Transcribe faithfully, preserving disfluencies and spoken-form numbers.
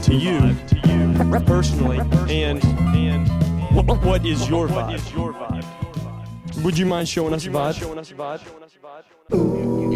to you personally, and and what, what is your vibe? Would you mind showing us a vibe?